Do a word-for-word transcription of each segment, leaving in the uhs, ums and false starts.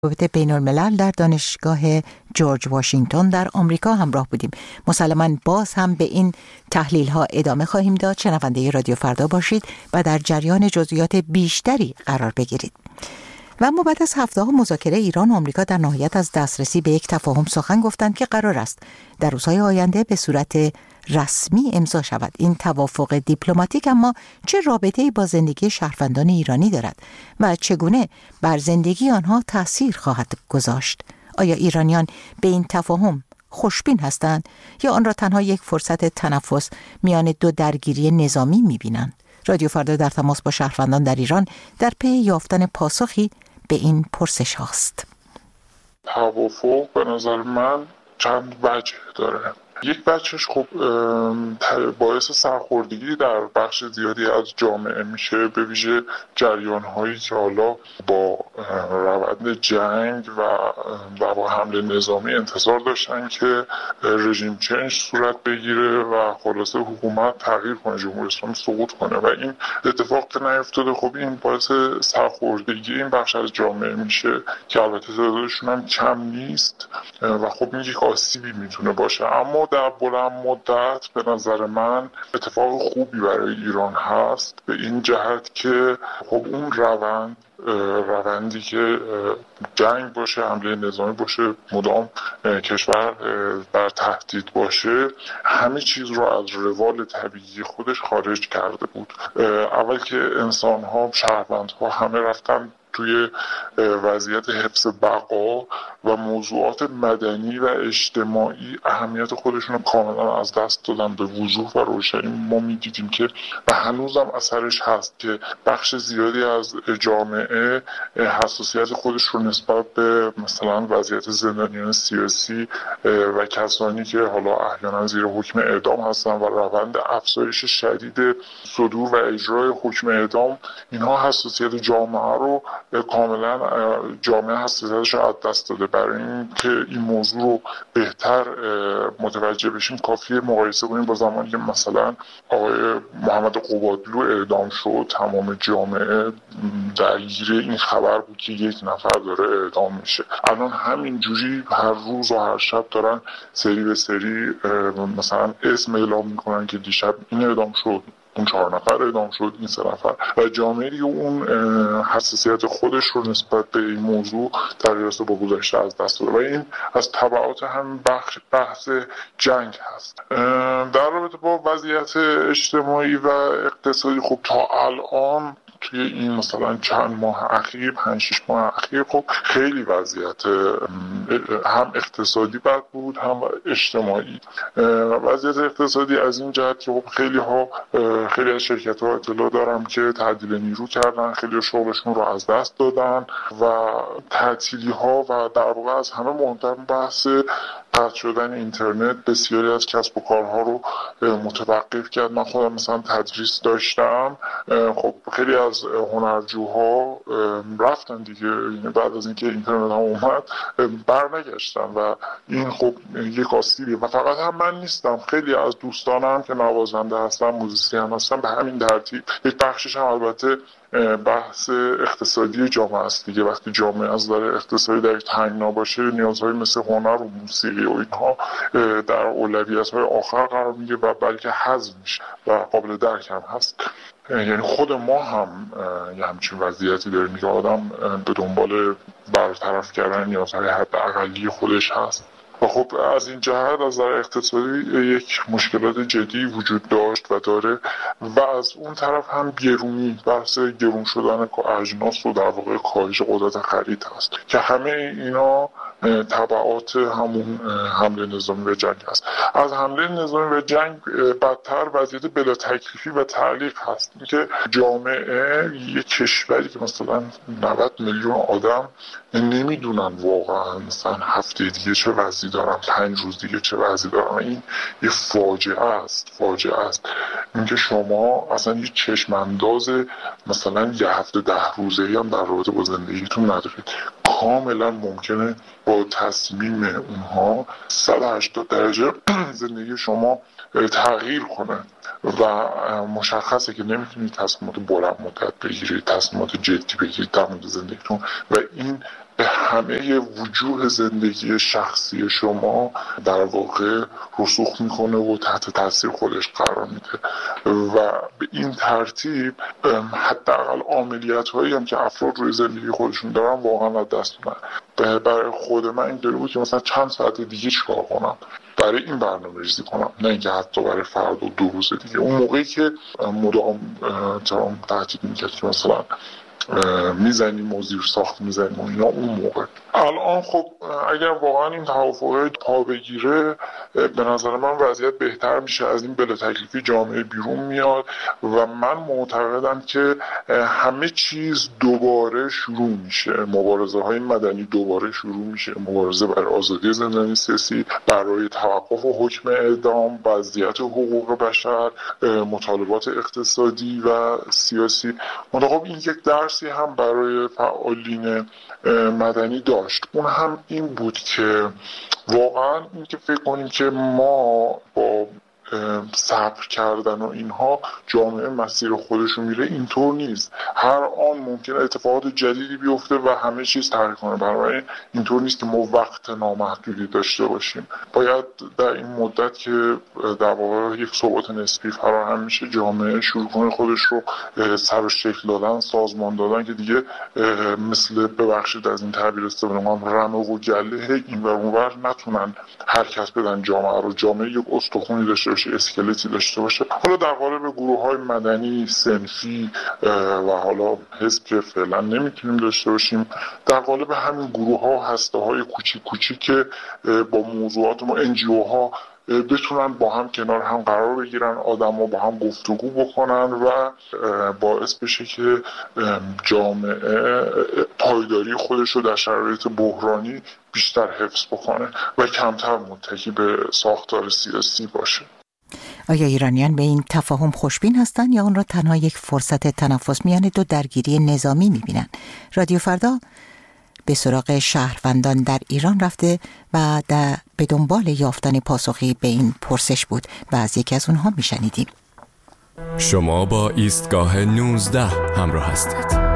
روابط بین الملل در دانشگاه جورج واشنگتن در آمریکا همراه بودیم. مسلماً باز هم به این تحلیل ها ادامه خواهیم داد. شنونده رادیو فردا باشید و در جریان جزئیات بیشتری قرار بگیرید. و اما بعد از هفته ها مذاکره ایران و آمریکا در نهایت از دسترسی به یک تفاهم سخن گفتند که قرار است در روزهای آینده به صورت رسمی امضا شود. این توافق دیپلماتیک اما چه رابطه‌ای با زندگی شهروندان ایرانی دارد و چگونه بر زندگی آنها تأثیر خواهد گذاشت؟ آیا ایرانیان به این تفاهم خوشبین هستند یا آن را تنها یک فرصت تنفس میان دو درگیری نظامی می‌بینند؟ رادیو فردا در تماس با شهروندان در ایران در پی یافتن پاسخی به این پرسش هاست. توافق به نظر من چند وجه داره. یک بچهش خب باعث سرخوردگی در بخش زیادی از جامعه میشه، به ویژه جریان‌هایی که حالا با روند جنگ و با حمله نظامی انتظار داشتن که رژیم چنج صورت بگیره و خلاصه حکومت تغییر کنه، جمهوری اسلامی سقوط کنه و این اتفاق که نیفتاده. خب این باعث سرخوردگی این بخش از جامعه میشه که البته تعدادشون هم کم نیست و خب این یک آسیبی میتونه باشه. اما در بلند مدت به نظر من اتفاق خوبی برای ایران هست به این جهت که خب اون روند روندی که جنگ باشه، حمله نظامی باشه، مدام کشور در تهدید باشه، همه چیز رو از روال طبیعی خودش خارج کرده بود. اول که انسان ها، شهروند ها همه رفتن توی وضعیت حفظ بقا و موضوعات مدنی و اجتماعی اهمیت خودشون رو کاملا از دست دادن. به وضوح و روشنی ما می‌دیدیم که و هنوزم اثرش هست که بخش زیادی از جامعه حساسیت خودش رو نسبت به مثلا وضعیت زندانیان سیاسی و کسانی که حالا احیانا زیر حکم اعدام هستن و روند افزایش شدید صدور و اجرای حکم اعدام، اینها حساسیت جامعه رو کاملا جامعه حساسیتش رو از دست داده. برای اینکه این موضوع رو بهتر متوجه بشیم کافیه مقایسه کنیم با زمانی که مثلا آقای محمد قبادلو اعدام شد. تمام جامعه درگیر این خبر بود که یک نفر داره اعدام میشه. الان همین جوری هر روز و هر شب دارن سری به سری مثلا اسم اعلام میکنن که دیشب این اعدام شد، اون چهار نفر اعدام شد، این سه نفر، و جامعه دیگه اون حساسیت خودش رو نسبت به این موضوع در رابطه با گذشته از دست داده و این از تبعات هم بخش بحث جنگ هست. در رابطه با وضعیت اجتماعی و اقتصادی، خب تا الان توی این مثلا چند ماه اخیر، پنج شش ماه اخیر، خب خیلی وضعیت هم اقتصادی بد بود هم اجتماعی. وضعیت اقتصادی از این جهت که خب خیلی ها خیلی از شرکت ها اطلاع دارم که تعدیل نیرو کردن، خیلی شغلشون رو از دست دادن و تعطیلی ها و در واقع از همه مهمتر بحث قطع شدن اینترنت بسیاری از کسب و کارها رو متوقف کرد. من خودم مثلا تدریس داشتم، خب خیلی از هنرجوها رفتن دیگه، یعنی بعد از اینکه اینترنت هم اومد برنگشتن و این خب یک آسیبیه. و فقط هم من نیستم، خیلی از دوستانم که نوازنده هستن، موزیسین هستن، به همین ترتیب. یک بخشش هم البته بحث اقتصادی جامعه است دیگه. وقتی جامعه از نظر اقتصادی در تنگنا باشه، نیازهای مثل هنر و موسیقی و اینها در اولویت‌های آخر قرار میگیره و بلکه حذف میشه و قابل درک هم هست. یعنی خود ما هم یه همچین وضعیتی داریم که آدم به دنبال برطرف کردن نیازهای حداقلی خودش هست و خب از این جهت از نظر اقتصادی یک مشکلات جدی وجود داشت و داره و از اون طرف هم گرونی، بحث گرون شدن اجناس و در واقع کاهش قدرت خرید هست که همه اینا تبعات همون حمله نظامی و جنگ هست. از حمله نظامی و جنگ بدتر وضعیت بلا تکلیفی و تعلیق هست که جامعه یک کشوری که مثلا نود میلیون آدم نمیدونن واقعا مثلا هفته دیگه چه وضعی دارن، پنج روز دیگه چه وضعی دارن. این یه فاجعه است، فاجعه است اینکه شما اصلا یه چشم انداز مثلا یه هفته ده روزه هم در رابطه با زندگیتون ندارید. کاملا ممکنه با تصمیم اونها صد و هشتاد درجه زندگی شما تغییر کنه و مشخصه که نمیتونید تصمیمات بلند مدت بگیرید، تصمیمات جدی بگیرید در مورد زندگیتون و این به همه وجوه زندگی شخصی شما در واقع رسوخ میکنه و تحت تاثیر خودش قرار میده و به این ترتیب حداقل عاملیت هایی هم که افراد روی زندگی خودشون دارن واقعا از دست میدن. برای خود من اینطوری بود که مثلا چند ساعت دیگه چیکار کنم برای این برنامه‌ریزی کنم، نه اینکه حتی برای فردا و دو روز دیگه. اون موقعی که مدام ترام تهدید میکرد که مثلا میزنیم و زیر ساخت میزنیم و اینا، اون موقع. الان خب اگر واقعا این توافقه پا بگیره به نظر من وضعیت بهتر میشه، از این بلا تکلیفی جامعه بیرون میاد و من معتقدم که همه چیز دوباره شروع میشه، مبارزه های مدنی دوباره شروع میشه، مبارزه برای آزادی زندانی سیاسی، برای توقف و حکم اعدام، وضعیت حقوق بشر، مطالبات اقتصادی و سیاسی. خب این یک درسی هم برای فعالین مدنی داشت، اون هم این بود که واقعا این که فکر کنیم که ما با صبر کردن و اینها جامعه مسیر خودشو میره، اینطور نیست. هر آن ممکنه اتفاقات جدیدی بیفته و همه چیز تغییر کنه. برای اینطور نیست که ما وقت نامحدودی داشته باشیم. باید در این مدت که در واقع یک ثبات نسبی فراهم میشه، جامعه شروع کنه خودش رو سر و شکل دادن، سازمان دادن که دیگه مثل ببخشید از این تعبیر استفاده کنم رمه و گله این و اونور نتونن حرکت بدن جامعه رو. جامعه یک استخوانی داشته باشه، اسکلتی داشته باشه. حالا در قالب گروه‌های مدنی، صنفی و حالا حزب که فعلا نمیتونیم داشته باشیم، در قالب همین گروه‌ها، هسته‌های کوچیک کوچیک که با موضوعات ما ان جی او ها بتونن با هم کنار هم قرار بگیرن، آدم‌ها با هم گفتگو بکنن و باعث بشه که جامعه پایداری خودش رو در شرایط بحرانی بیشتر حفظ بکنه و کمتر متکی به ساختار سیاسی باشه. آیا ایرانیان به این تفاهم خوشبین هستند یا آن را تنها یک فرصت تنفس میان دو درگیری نظامی میبینند؟ رادیو فردا به سراغ شهروندان در ایران رفته و در به دنبال یافتن پاسخی به این پرسش بود و از یکی از اونها میشنیدیم. شما با ایستگاه نوزده همراه هستید.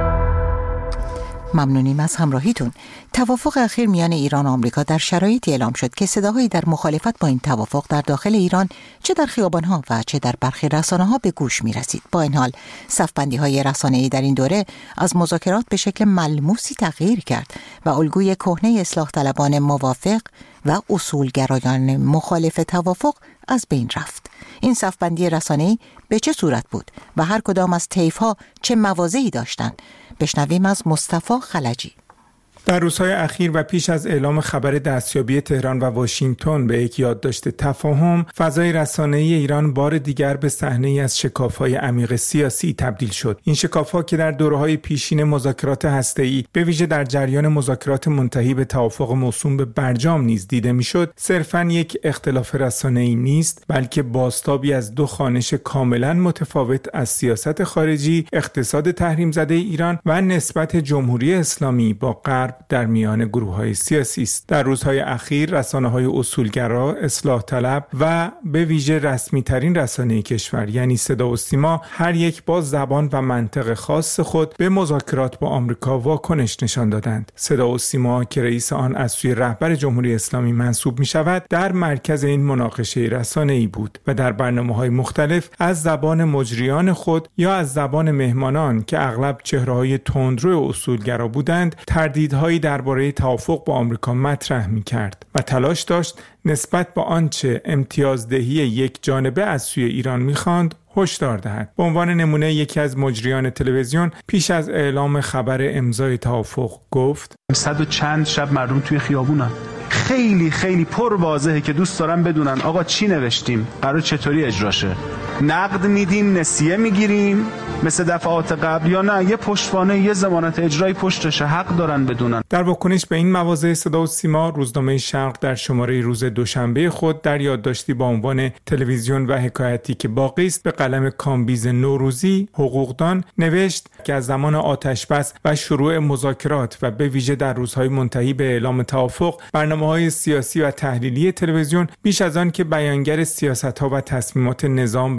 ممنونیم از همراهیتون. توافق اخیر میان ایران و آمریکا در شرایطی اعلام شد که صداهایی در مخالفت با این توافق در داخل ایران، چه در خیابان‌ها و چه در برخی رسانه‌ها به گوش می‌رسید. با این حال صف‌بندی‌های رسانه‌ای در این دوره از مذاکرات به شکل ملموسی تغییر کرد و الگوی کهنه اصلاح طلبان موافق و اصولگرایان مخالف توافق از بین رفت. این صف‌بندی رسانه‌ای به چه صورت بود و هر کدام از طیف‌ها چه مواضعی داشتند؟ بشنویم از مصطفی خلجی. در روزهای اخیر و پیش از اعلام خبر دستیابی تهران و واشنگتن به یک یادداشت تفاهم، فضای رسانه‌ای ایران بار دیگر به صحنه‌ای از شکاف‌های عمیق سیاسی تبدیل شد. این شکاف‌ها که در دوره‌های پیشین مذاکرات هسته‌ای، به ویژه در جریان مذاکرات منتهی به توافق موسوم به برجام نیز دیده می‌شد، صرفاً یک اختلاف رسانه‌ای نیست، بلکه بازتابی از دو خوانش کاملاً متفاوت از سیاست خارجی، اقتصاد تحریم زده ایران و نسبت جمهوری اسلامی با غرب در میان گروه‌های سیاسی است. در روزهای اخیر رسانه‌های اصولگرا، اصلاح طلب و به ویژه رسمی‌ترین رسانه کشور یعنی صدا و سیما، هر یک با زبان و منطق خاص خود به مذاکرات با آمریکا واکنش نشان دادند. صدا و سیما که رئیس آن از سوی رهبر جمهوری اسلامی منصوب می‌شود، در مرکز این مناقشه رسانه‌ای بود و در برنامه‌های مختلف از زبان مجریان خود یا از زبان مهمانان که اغلب چهره‌های تندرو اصولگرا بودند، تردیدهای درباره توافق با آمریکا مطرح می‌کرد و تلاش داشت نسبت به آنچه امتیازدهی یک جانبه از سوی ایران می‌خواند هشدار دهد. به عنوان نمونه یکی از مجریان تلویزیون پیش از اعلام خبر امضای توافق گفت: صد و چند شب مردم توی خیابونن. خیلی خیلی پر واضحه که دوست دارن بدونن آقا چی نوشتیم، قرار چطوری اجراشه، نقد میدیم، نسیه میگیریم مثل دفعات قبل یا نه یه پشتوانه، یه ضمانت اجرایی پشتشه، حق دارن بدونن. در واکنش به این مواضع صدا و سیما، روزنامه شرق در شماره روز دوشنبه خود در یادداشتی با عنوان تلویزیون و حکایتی که باقی است به قلم کامبیز نوروزی حقوقدان نوشت که از زمان آتشبس و شروع مذاکرات و به ویژه در روزهای منتهی به اعلام توافق، برنامه‌های سیاسی و تحلیلی تلویزیون بیش از آن که بیانگر سیاست‌ها و تصمیمات نظام بر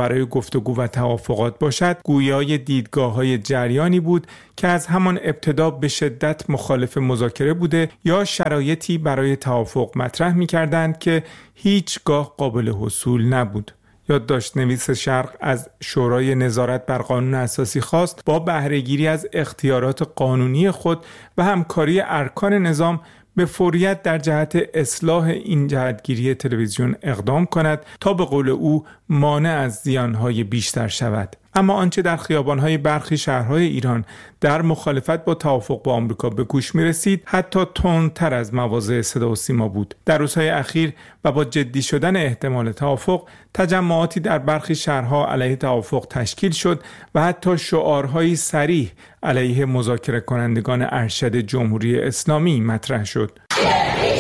برای گفتگو و توافقات باشد، گویای دیدگاه‌های جریانی بود که از همان ابتدا به شدت مخالف مذاکره بوده یا شرایطی برای توافق مطرح می‌کردند که هیچگاه قابل حصول نبود. یادداشت نویس شرق از شورای نظارت بر قانون اساسی خواست با بهره‌گیری از اختیارات قانونی خود و همکاری ارکان نظام به فوریت در جهت اصلاح این جهتگیری تلویزیون اقدام کند تا به قول او مانع از زیانهای بیشتر شود. اما آنچه در خیابان‌های برخی شهرهای ایران در مخالفت با توافق با آمریکا به گوش می‌رسید حتی تندتر از مواضع صدا و سیما بود. در روزهای اخیر و با جدی شدن احتمال توافق، تجمعاتی در برخی شهرها علیه توافق تشکیل شد و حتی شعارهایی صریح علیه مذاکره کنندگان ارشد جمهوری اسلامی مطرح شد.